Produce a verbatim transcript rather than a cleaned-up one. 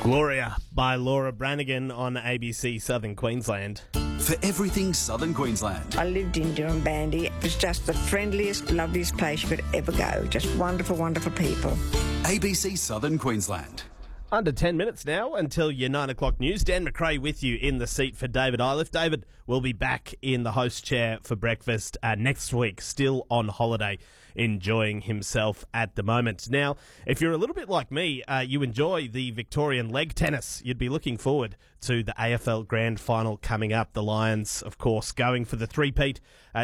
Gloria by Laura Branigan on A B C Southern Queensland. For everything Southern Queensland. I lived in Dirranbandi. It was just the friendliest, loveliest place you could ever go. Just wonderful, wonderful people. A B C Southern Queensland. Under ten minutes now until your nine o'clock news. Dan McRae with you in the seat for David Iliff. David will be back in the host chair for breakfast uh, next week, still on holiday, enjoying himself at the moment. Now, if you're a little bit like me, uh, you enjoy the Victorian leg tennis, you'd be looking forward to the A F L Grand Final coming up. The Lions, of course, going for the three-peat. Uh,